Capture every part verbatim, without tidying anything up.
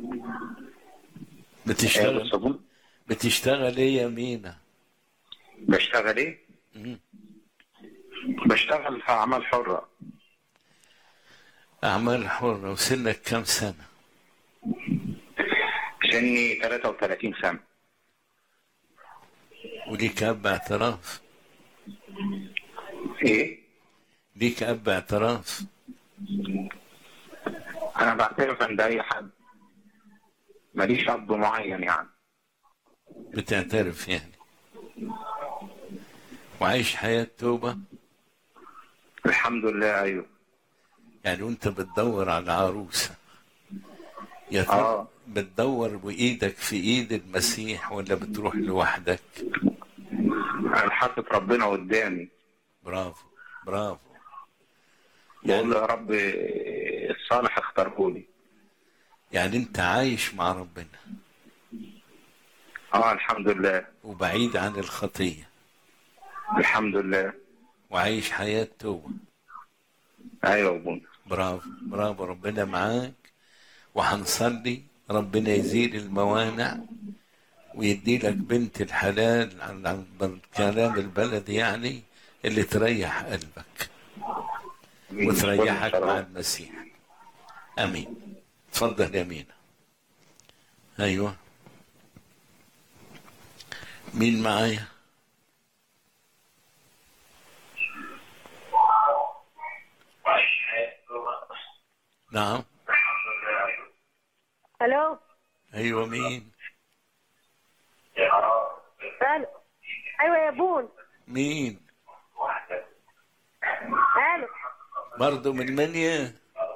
بتشتغل بالصابون. بتشتغل ايه يا مينا؟ بشتغل ايه؟ مم. بشتغل في اعمال حرة. اعمال حرة. وسنك كم سنة؟ سني ثلاثة وثلاثين سنة. وليك اب اعتراف؟ ايه؟ ليك اب اعتراف؟ انا بعترف عند اي حد، ماليش اب معين يعني. بتعترف يعني، وعايش حياة توبة الحمد لله. ايوه. يعني. وانت بتدور على عروسة، يا ترى اه، بتدور بإيدك في إيد المسيح ولا بتروح لوحدك؟ انا حاطط ربنا قدامي، برافو برافو. بقول له يعني يا رب الصالح اختاره لي. يعني انت عايش مع ربنا اه الحمد لله. وبعيد عن الخطية الحمد لله. وعايش حياة توبة. ايوه يا ابونا. برافو برافو، ربنا معاك. وهنصلي ربنا يزيل الموانع ويدي لك بنت الحلال عن عن الكلام البلدي يعني، اللي تريح قلبك مين مش كل وتريحك مع الصلوات. المسيح. امين. اتفضل يا مينا. ايوه، مين معايا؟ نعم. الو. ايوه، مين؟ الو. ايوه يا بون. مين؟ الو. برضه من المنيا؟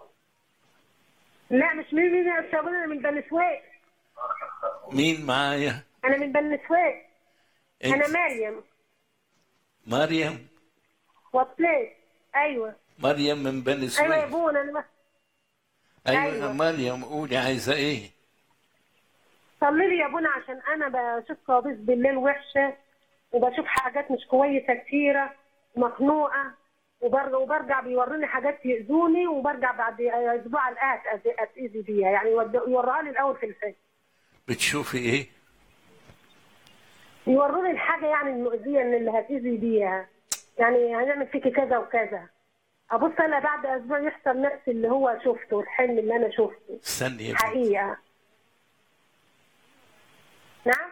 لا مش مين مين يا استاذ، انا من بني سويف. مين معايا؟ انا من بني سويف. انت؟ انا مريم. مريم؟ وصلت. ايوه. مريم من بني ايوه يا سويف. بون انا. ايوه يا ايوه. مريم، قولي عايزه ايه؟ صلي لي يا بونا عشان انا بشوف كوابيس بالليل وحشه، وبشوف حاجات مش كويسه كتيره، مخنوقه، وبرجع وبرجع بيوروني حاجات يأذوني، وبرجع بعد اسبوع الاقيها أتأذي- اتاذي بيها، يعني يود- يوريها لي الاول في الفيلم. بتشوفي ايه؟ يوروني الحاجه يعني المؤذيه ان اللي هتأذي بيها، يعني هنعمل فيكي كذا وكذا. ابص انا بعد اسبوع يحصل نفس اللي هو شفته، الحلم اللي انا شفته استني يا بنتي. حقيقه. نعم.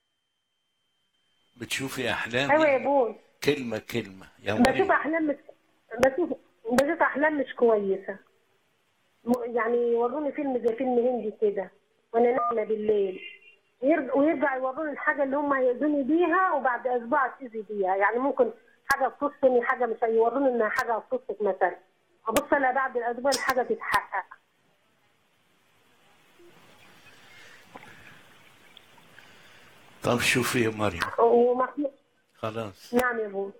بتشوفي احلام ايوه يا يعني؟ بون. كلمه كلمه يا بشوف مريم. احلام مش بشوف بشوف احلام مش كويسه، م- يعني يوروني فيلم زي فيلم هندي كده وانا نايمه بالليل، يرجع ويرجع يوروني الحاجه اللي هم هيأذوني بيها، وبعد اسبوع اتأذي بيها، يعني ممكن حاجه تخصني، حاجه مش هيوروني انها حاجه تخصك مثلا، ابص انا بعد الاسبوع الحاجه تتحقق. طب شوفي يا مريم، ومخلوق. خلاص. نعم يا بون.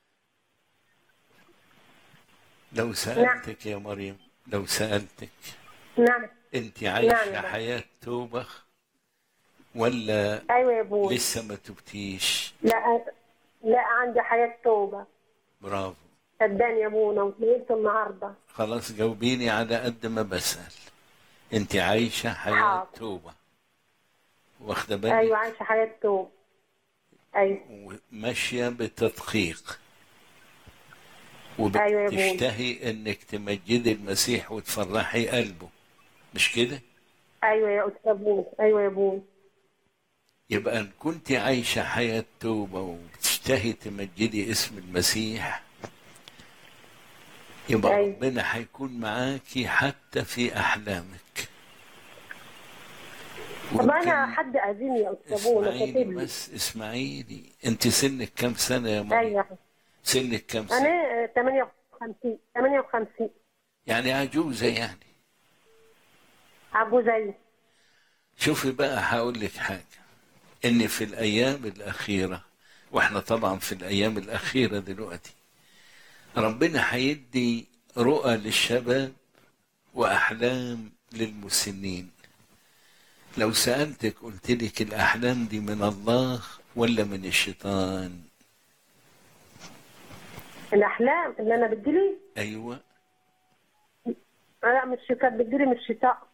لو سألتك يا مريم، لو سألتك نعم. انت نعم يا عايشة بون. حياة توبة ولا ايوه يا بون. لسه ما تبتيش؟ لا لا، عندي حياه توبه. برافو. صدقني يا ابونا، وتنيت النهارده. خلاص جاوبيني على قد ما بسأل. انت عايشة حياة حاضر. توبة، واخدة بالك؟ ايوه عايشه حياه توبه. ايوه. وماشية بتدقيق، ايوه يا ابونا. وبتشتهي انك تمجدي المسيح وتفرحي قلبه، مش كده؟ ايوه يا استاذ ابونا. ايوه يا ابونا. يبقى ان كنت عايشة حياة توبة وبتشتهي تمجدي اسم المسيح، يبقى ايوه. ربنا هيكون معاكي حتى في احلامك. طب انا ويمكن حد اذيني يا استاذ ابونا كاتب اسمعيني لي. بس، اسمعيني. انت سنك كم سنة يا مريم؟ ايوه. سنك كم سنة؟ انا ثمانية وخمسين ثمانية وخمسين. يعني عجوزة يعني. عجوزة. شوفي بقى، هقول لك حاجة. ان في الايام الاخيرة، واحنا طبعا في الايام الاخيرة دلوقتي، ربنا هيدي رؤى للشباب واحلام للمسنين. لو سألتك قلت لك الاحلام دي من الله ولا من الشيطان؟ الاحلام اللي انا بتجيلي، ايوه. لا مش كانت بتجيلي من الشتاء.